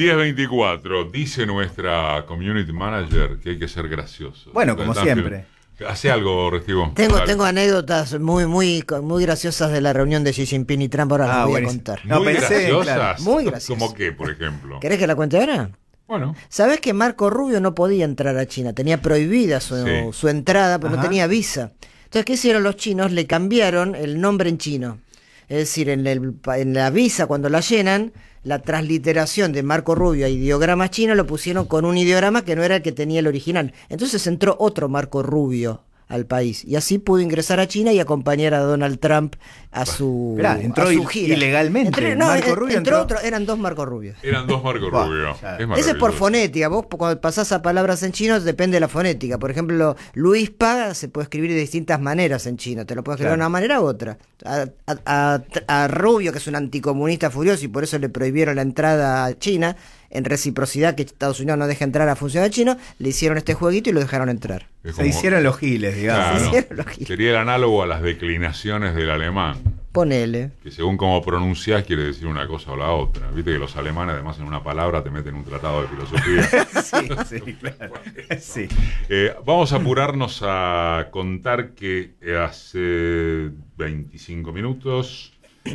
10:24. Dice nuestra community manager que hay que ser gracioso. Bueno, como siempre. Hace algo, Restivo. Tengo anécdotas muy graciosas de la reunión de Xi Jinping y Trump. Ahora las voy a contar. Muy graciosas. Claro. Muy graciosas. ¿Cómo qué, por ejemplo? ¿Querés que la cuente ahora? Bueno. ¿Sabés que Marco Rubio no podía entrar a China? Tenía prohibida su entrada, pero no tenía visa. Entonces, ¿qué hicieron los chinos? Le cambiaron el nombre en chino. Es decir, en la visa, cuando la llenan, la transliteración de Marco Rubio a ideogramas chinos lo pusieron con un ideograma que no era el que tenía el original. Entonces entró otro Marco Rubio al país y así pudo ingresar a China y acompañar a Donald Trump a su gira. Ilegalmente. Eran dos Marco Rubio. Eran dos Marco Rubio. Ese es por fonética. Vos cuando pasás a palabras en chino depende de la fonética. Por ejemplo, Luispa se puede escribir de distintas maneras en chino. Te lo puedes escribir de una manera u otra. A Rubio, que es un anticomunista furioso y por eso le prohibieron la entrada a China, en reciprocidad que Estados Unidos no deja entrar a funcionarios chinos, le hicieron este jueguito y lo dejaron entrar. Se hicieron los giles, digamos. Claro, sería el análogo a las declinaciones del alemán. Ponele. Que según cómo pronunciás quiere decir una cosa o la otra. Viste que los alemanes además en una palabra te meten un tratado de filosofía. Sí, claro. Sí. Vamos a apurarnos a contar que hace 25 minutos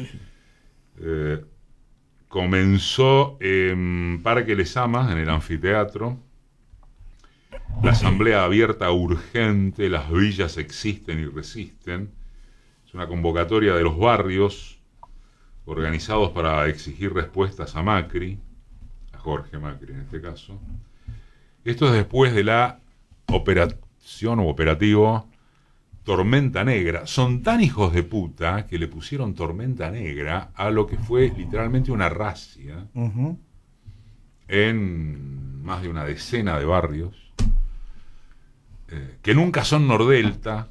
comenzó en Parque Lezama, en el anfiteatro, la asamblea abierta urgente, las villas existen y resisten. Es una convocatoria de los barrios organizados para exigir respuestas a Macri, a Jorge Macri en este caso. Esto es después de la operación o operativo Tormenta Negra. Son tan hijos de puta que le pusieron Tormenta Negra a lo que fue literalmente una razzia en más de una decena de barrios que nunca son Nordelta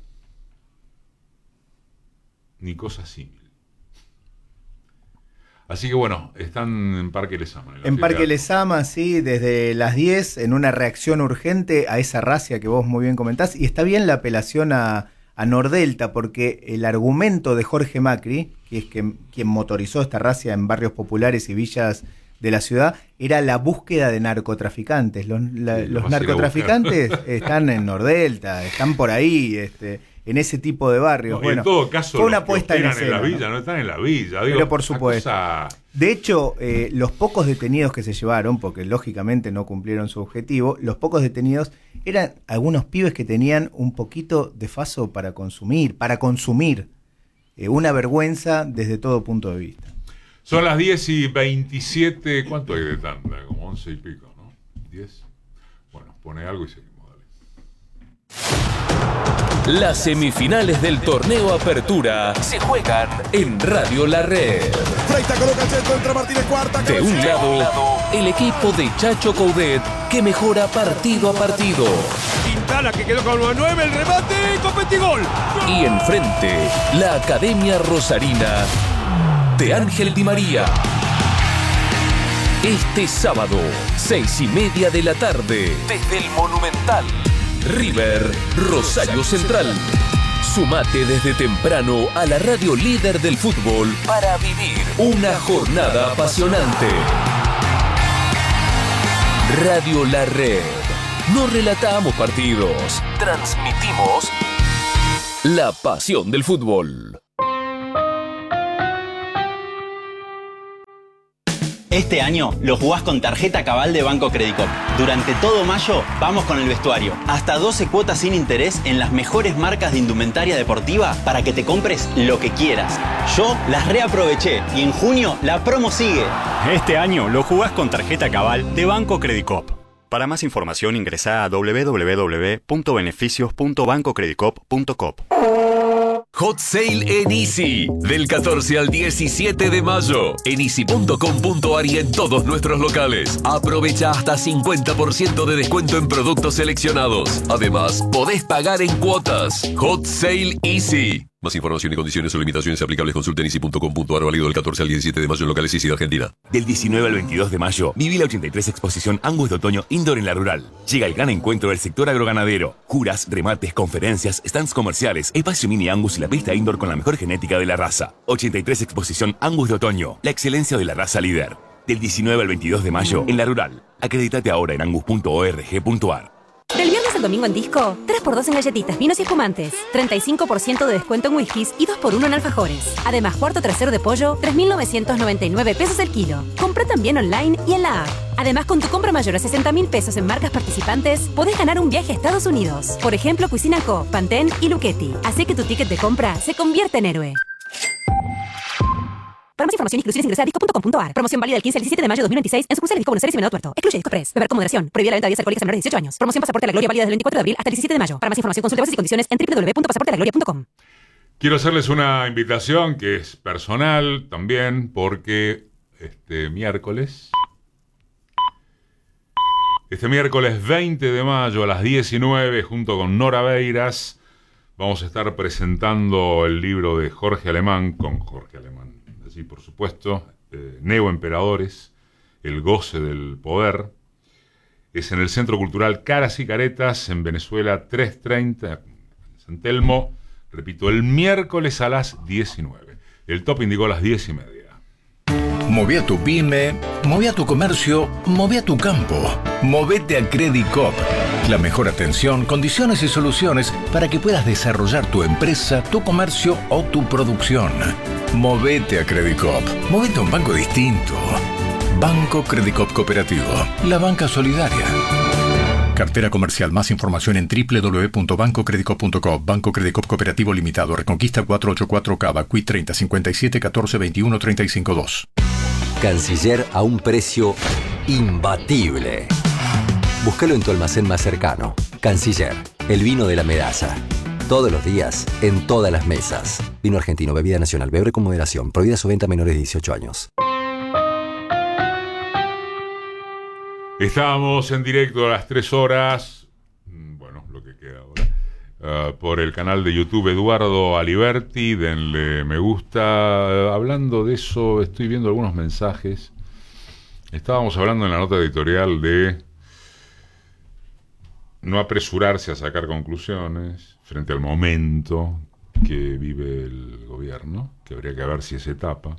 ni cosa similar. Así que bueno, están en Parque Lezama. En Parque Lezama, sí, desde las 10, en una reacción urgente a esa razzia que vos muy bien comentás. Y está bien la apelación a Nordelta, porque el argumento de Jorge Macri, que es quien motorizó esta razzia en barrios populares y villas de la ciudad, era la búsqueda de narcotraficantes. Los narcotraficantes están en Nordelta, están por ahí, en ese tipo de barrios. Bueno, en todo caso, fue una puesta en escena, la villa, no están en la villa. Digo, pero por supuesto. De hecho, los pocos detenidos que se llevaron, porque lógicamente no cumplieron su objetivo, los pocos detenidos eran algunos pibes que tenían un poquito de faso para consumir. Una vergüenza desde todo punto de vista. Son las 10:27. ¿Cuánto hay de tanda? Como 11 y pico, ¿no? 10. Bueno, pone algo y seguimos, dale. Las semifinales del torneo Apertura se juegan en Radio La Red. Freita coloca el centro, entra Martínez Cuarta. De un lado, el equipo de Chacho Coudet, que mejora partido a partido. Quintana, que quedó con 9, el remate, Copetigol. Y enfrente, la Academia Rosarina de Ángel Di María. Este sábado, 6:30 de la tarde, desde el Monumental, River, Rosario Central. Sumate desde temprano a la radio líder del fútbol para vivir una jornada apasionante. Radio La Red. No relatamos partidos, transmitimos la pasión del fútbol. Este año lo jugás con tarjeta Cabal de Banco Credicop. Durante todo mayo vamos con el vestuario. Hasta 12 cuotas sin interés en las mejores marcas de indumentaria deportiva para que te compres lo que quieras. Yo las reaproveché y en junio la promo sigue. Este año lo jugás con tarjeta Cabal de Banco Credicop. Para más información ingresá a www.beneficios.bancocredicop.com. Hot Sale en Easy, del 14 al 17 de mayo, en easy.com.ar y en todos nuestros locales. Aprovecha hasta 50% de descuento en productos seleccionados. Además, podés pagar en cuotas. Hot Sale Easy. Más información y condiciones o limitaciones aplicables consulta en easy.com.ar, válido del 14 al 17 de mayo en locales Easy de Argentina. Del 19 al 22 de mayo, viví la 83 Exposición Angus de Otoño Indoor en La Rural. Llega el gran encuentro del sector agroganadero. Juras, remates, conferencias, stands comerciales, espacio mini Angus y la pista indoor con la mejor genética de la raza. 83 Exposición Angus de Otoño, la excelencia de la raza líder. Del 19 al 22 de mayo en La Rural. Acreditate ahora en angus.org.ar. Del viernes al domingo en Disco, 3x2 en galletitas, vinos y espumantes, 35% de descuento en whiskies y 2x1 en alfajores. Además, cuarto trasero de pollo, 3.999 pesos el kilo. Comprá también online y en la app. Además, con tu compra mayor a 60.000 pesos en marcas participantes, podés ganar un viaje a Estados Unidos. Por ejemplo, Cuisine Co, Pantene y Lucchetti. Así que tu ticket de compra se convierte en héroe. Para más información y exclusiones ingresa a disco.com.ar. Promoción válida del 15 al 17 de mayo de 2026 en sucursales Disco Buenos Aires y Venado Tuerto. Excluye Disco Press. Beber con moderación. Prohibida la venta de bebidas alcohólicas a menores de 18 años. Promoción Pasaporte a la Gloria válida del 24 de abril hasta el 17 de mayo. Para más información consulte bases y condiciones en www.pasaportealagloria.com. Quiero hacerles una invitación que es personal también, porque este miércoles 20 de mayo a las 19, junto con Nora Beiras, vamos a estar presentando el libro de Jorge Alemán, con Jorge Alemán, así por supuesto, Neoemperadores, el goce del poder. Es en el Centro Cultural Caras y Caretas, en Venezuela 330, en San Telmo. Repito, el miércoles a las 19. El top indicó a las 10:30. Moví a tu pyme, moví a tu comercio, moví a tu campo. Movete a Credit Coop. La mejor atención, condiciones y soluciones para que puedas desarrollar tu empresa, tu comercio o tu producción. Movete a Credit Coop. Movete a un banco distinto. Banco Credit Coop Cooperativo. La banca solidaria. Cartera comercial. Más información en www.bancocreditcoop.com. Banco Credit Coop Cooperativo Limitado. Reconquista 484 Cava. Qui 30 57 14 21 352. Canciller a un precio imbatible. Búscalo en tu almacén más cercano. Canciller, el vino de la medalla. Todos los días, en todas las mesas. Vino argentino, bebida nacional, beber con moderación. Prohibida su venta a menores de 18 años. Estábamos en directo a las 3 horas, bueno, lo que queda ahora, por el canal de YouTube Eduardo Aliberti. Denle me gusta. Hablando de eso, estoy viendo algunos mensajes. Estábamos hablando en la nota editorial de no apresurarse a sacar conclusiones frente al momento que vive el gobierno, que habría que ver si es etapa.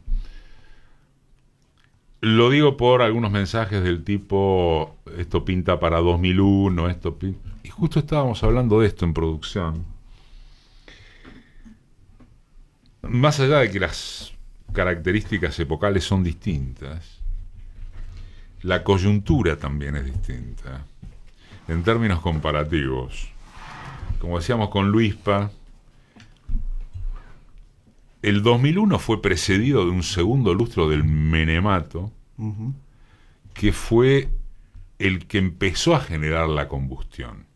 Lo digo por algunos mensajes del tipo, esto pinta para 2001, esto pinta... Y justo estábamos hablando de esto en producción. Más allá de que las características epocales son distintas, la coyuntura también es distinta. En términos comparativos, como decíamos con Luispa, el 2001 fue precedido de un segundo lustro del menemato, que fue el que empezó a generar la combustión.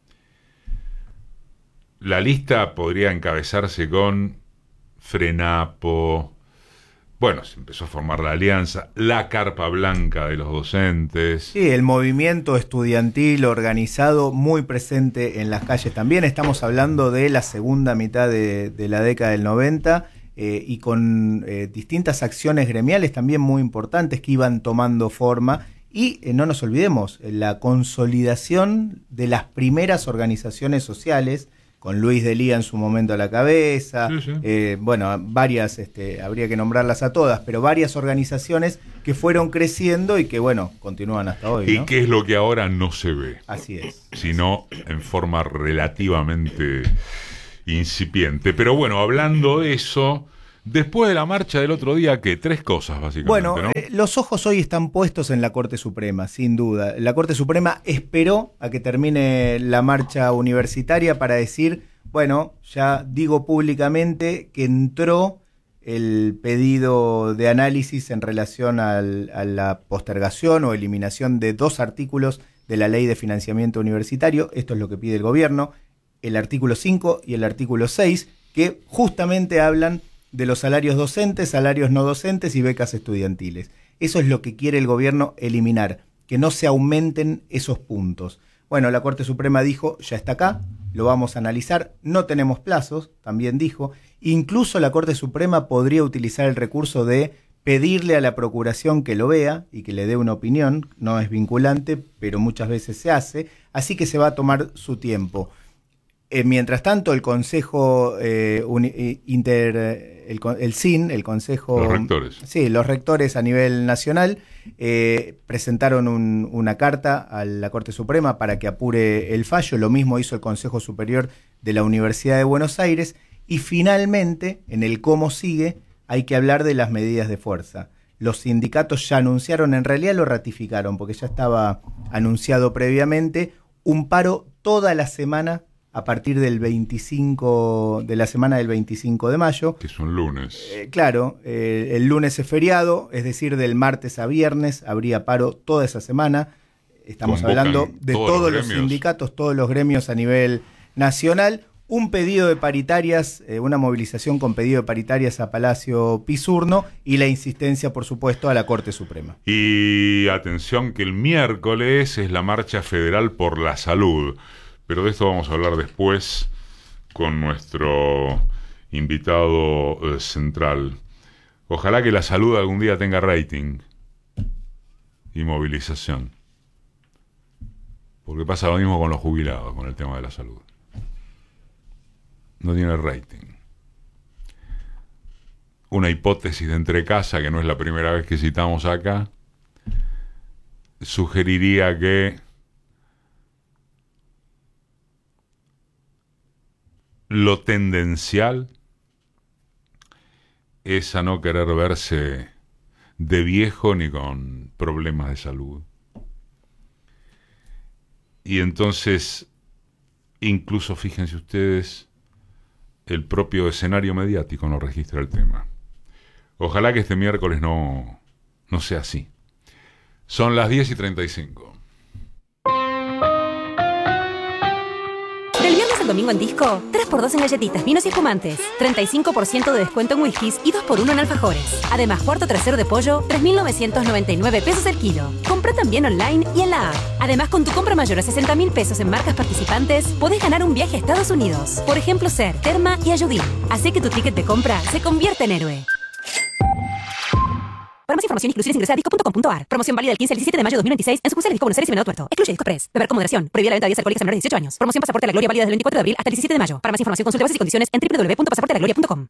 La lista podría encabezarse con Frenapo. Bueno, se empezó a formar la alianza, la carpa blanca de los docentes. Sí, el movimiento estudiantil organizado muy presente en las calles también. Estamos hablando de la segunda mitad de la década del 90 y con distintas acciones gremiales también muy importantes que iban tomando forma. Y no nos olvidemos, la consolidación de las primeras organizaciones sociales, con Luis Delía en su momento a la cabeza, sí. Bueno, varias, habría que nombrarlas a todas, pero varias organizaciones que fueron creciendo y que, bueno, continúan hasta hoy, ¿no? Y que es lo que ahora no se ve. Así es. Sino en forma relativamente incipiente. Pero bueno, hablando de eso, después de la marcha del otro día, ¿qué? 3 cosas, básicamente, bueno, ¿no? Los ojos hoy están puestos en la Corte Suprema, sin duda. La Corte Suprema esperó a que termine la marcha universitaria para decir, bueno, ya digo públicamente que entró el pedido de análisis en relación a la postergación o eliminación de 2 artículos de la Ley de Financiamiento Universitario. Esto es lo que pide el gobierno, el artículo 5 y el artículo 6, que justamente hablan de los salarios docentes, salarios no docentes y becas estudiantiles. Eso es lo que quiere el gobierno eliminar, que no se aumenten esos puntos. Bueno, la Corte Suprema dijo, ya está acá, lo vamos a analizar, no tenemos plazos, también dijo. Incluso la Corte Suprema podría utilizar el recurso de pedirle a la Procuración que lo vea y que le dé una opinión, no es vinculante, pero muchas veces se hace, así que se va a tomar su tiempo. Mientras tanto, el Consejo el CIN, el Consejo... Los rectores. Sí, los rectores a nivel nacional presentaron una carta a la Corte Suprema para que apure el fallo. Lo mismo hizo el Consejo Superior de la Universidad de Buenos Aires. Y finalmente, en el cómo sigue, hay que hablar de las medidas de fuerza. Los sindicatos ya anunciaron, en realidad lo ratificaron, porque ya estaba anunciado previamente, un paro toda la semana a partir del 25, de la semana del 25 de mayo. Que es un lunes. Claro, el lunes es feriado, es decir, del martes a viernes habría paro toda esa semana. Estamos Convocan hablando de todos los sindicatos, todos los gremios a nivel nacional. Un pedido de paritarias, una movilización con pedido de paritarias a Palacio Pisurno y la insistencia, por supuesto, a la Corte Suprema. Y atención que el miércoles es la Marcha Federal por la Salud. Pero de esto vamos a hablar después con nuestro invitado central. Ojalá que la salud algún día tenga rating y movilización. Porque pasa lo mismo con los jubilados, con el tema de la salud. No tiene rating. Una hipótesis de entrecasa, que no es la primera vez que citamos acá, sugeriría que lo tendencial es a no querer verse de viejo ni con problemas de salud. Y entonces, incluso fíjense ustedes, el propio escenario mediático no registra el tema. Ojalá que este miércoles no sea así. Son las 10:35. Del viernes al domingo en Disco, 3x2 en galletitas, vinos y espumantes, 35% de descuento en whiskies y 2x1 en alfajores. Además, cuarto trasero de pollo, 3.999 pesos el kilo. Compra también online y en la app. Además, con tu compra mayor a 60.000 pesos en marcas participantes, podés ganar un viaje a Estados Unidos. Por ejemplo, Ser, Terma y Ayudín. Así que tu ticket de compra se convierte en héroe. Para más información, exclusiones, ingresa a disco.com.ar. Promoción válida del 15 al 17 de mayo de 2026 en sucursales Disco Buenos Aires y Venado Tuerto. Excluye Disco Press. Beber con moderación. Prohibida la venta de bebidas alcohólicas a menores de 18 años. Promoción Pasaporte a la Gloria válida del 24 de abril hasta el 17 de mayo. Para más información, consulte bases y condiciones en www.pasaportealagloria.com.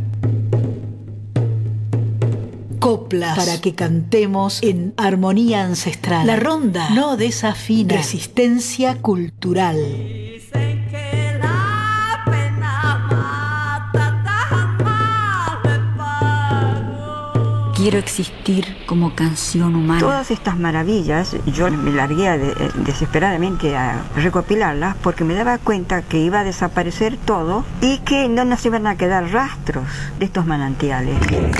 Coplas para que cantemos en armonía ancestral. La ronda no desafina. Resistencia cultural. Quiero existir como canción humana. Todas estas maravillas, yo me largué desesperadamente a recopilarlas porque me daba cuenta que iba a desaparecer todo y que no nos iban a quedar rastros de estos manantiales.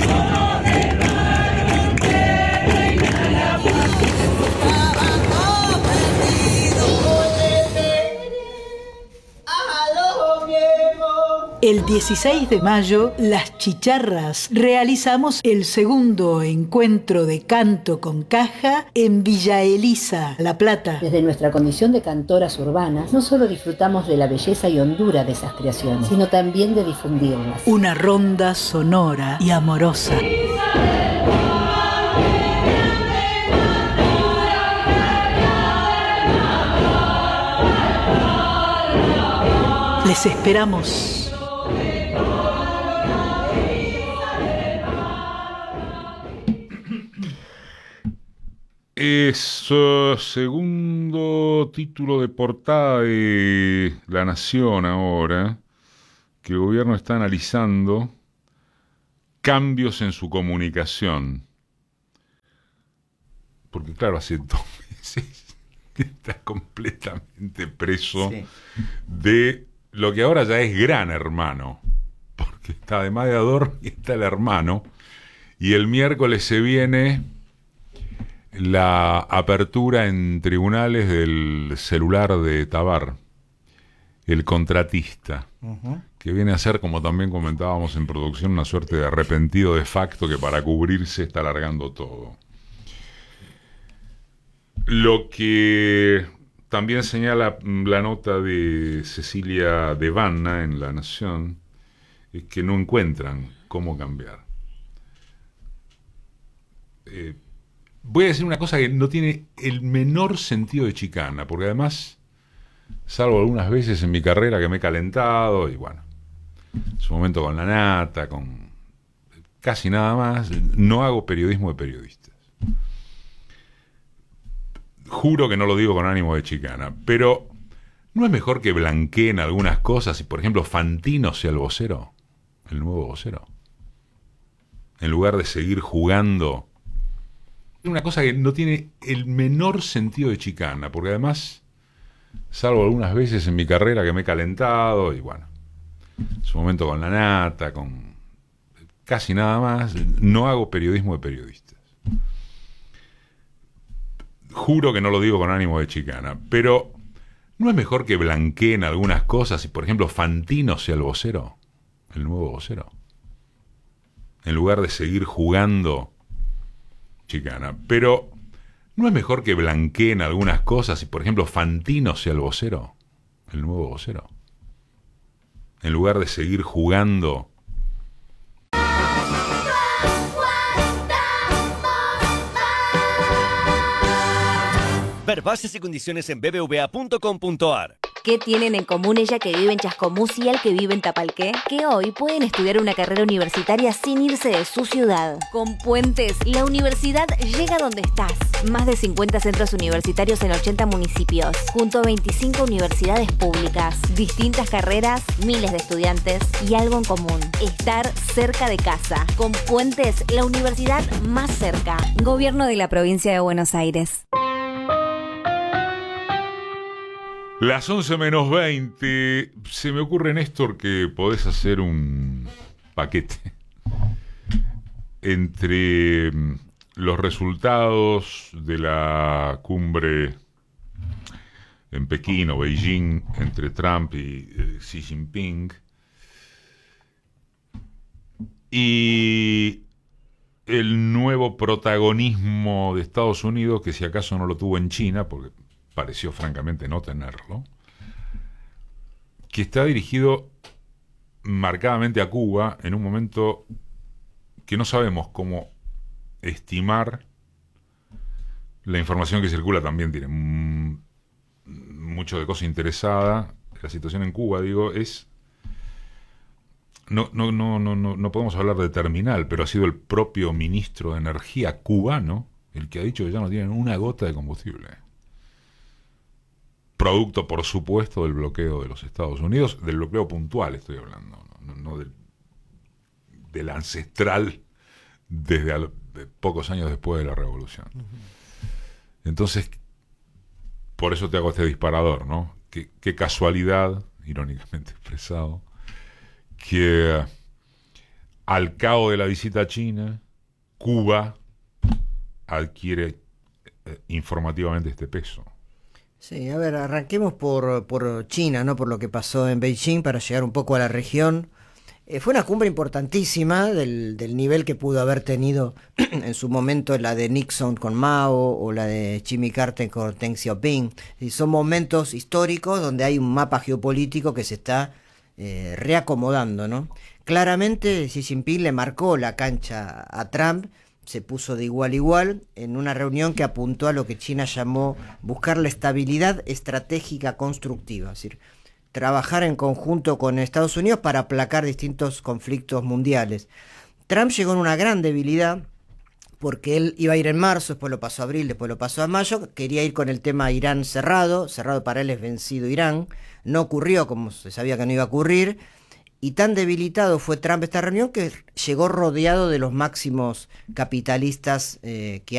El 16 de mayo, Las Chicharras realizamos el segundo encuentro de canto con caja en Villa Elisa, La Plata. Desde nuestra condición de cantoras urbanas, no solo disfrutamos de la belleza y hondura de esas creaciones, sino también de difundirlas. Una ronda sonora y amorosa. Les esperamos. Segundo título de portada de La Nación ahora, que el gobierno está analizando cambios en su comunicación. Porque claro, hace 2 meses que está completamente preso de lo que ahora ya es Gran Hermano. Porque está de mediador y está el hermano. Y el miércoles se viene la apertura en tribunales del celular de Tabar, el contratista, que viene a ser, como también comentábamos en producción, una suerte de arrepentido de facto que para cubrirse está alargando todo. Lo que también señala la nota de Cecilia de Vanna en La Nación es que no encuentran cómo cambiar. Voy a decir una cosa que no tiene el menor sentido de chicana, porque además salvo algunas veces en mi carrera que me he calentado y bueno, en su momento con la nata, con casi nada más, no hago periodismo de periodistas. Juro que no lo digo con ánimo de chicana, pero ¿no es mejor que blanqueen algunas cosas y, por ejemplo, Fantino sea el vocero, el nuevo vocero? En lugar de seguir jugando. Una cosa que no tiene el menor sentido de chicana, porque además, salvo algunas veces en mi carrera que me he calentado y bueno, en su momento con la nata, con casi nada más, no hago periodismo de periodistas. Juro que no lo digo con ánimo de chicana, pero ¿no es mejor que blanqueen algunas cosas y, por ejemplo, Fantino sea el vocero, el nuevo vocero? En lugar de seguir jugando chicana. Pero ¿no es mejor que blanqueen algunas cosas y, por ejemplo, Fantino sea el vocero, el nuevo vocero? En lugar de seguir jugando. Ver bases y condiciones en bbva.com.ar. ¿Qué tienen en común ella que vive en Chascomús y el que vive en Tapalqué? Que hoy pueden estudiar una carrera universitaria sin irse de su ciudad. Con Puentes, la universidad llega donde estás. Más de 50 centros universitarios en 80 municipios, junto a 25 universidades públicas. Distintas carreras, miles de estudiantes y algo en común: estar cerca de casa. Con Puentes, la universidad más cerca. Gobierno de la Provincia de Buenos Aires. Las 11 menos 20, se me ocurre, Néstor, que podés hacer un paquete entre los resultados de la cumbre en Pekín o Beijing entre Trump y Xi Jinping y el nuevo protagonismo de Estados Unidos, que si acaso no lo tuvo en China, porque pareció francamente no tenerlo, que está dirigido marcadamente a Cuba en un momento que no sabemos cómo estimar. La información que circula también tiene mucho de cosa interesada. La situación en Cuba, digo, es... No podemos hablar de terminal, pero ha sido el propio ministro de Energía cubano el que ha dicho que ya no tienen una gota de combustible. Producto, por supuesto, del bloqueo de los Estados Unidos, del bloqueo puntual estoy hablando, no del ancestral desde pocos años después de la Revolución. Entonces, por eso te hago este disparador, ¿no? Qué casualidad, irónicamente expresado, que al cabo de la visita a China, Cuba adquiere informativamente este peso. Sí, a ver, arranquemos por China, ¿no? Por lo que pasó en Beijing para llegar un poco a la región. Fue una cumbre importantísima del nivel que pudo haber tenido en su momento la de Nixon con Mao o la de Jimmy Carter con Deng Xiaoping. Y son momentos históricos donde hay un mapa geopolítico que se está reacomodando, ¿no? Claramente Xi Jinping le marcó la cancha a Trump, se puso de igual a igual en una reunión que apuntó a lo que China llamó buscar la estabilidad estratégica constructiva, es decir, trabajar en conjunto con Estados Unidos para aplacar distintos conflictos mundiales. Trump llegó en una gran debilidad porque él iba a ir en marzo, después lo pasó a abril, después lo pasó a mayo, quería ir con el tema Irán cerrado para él es vencido Irán, no ocurrió como se sabía que no iba a ocurrir, y tan debilitado fue Trump esta reunión que llegó rodeado de los máximos capitalistas que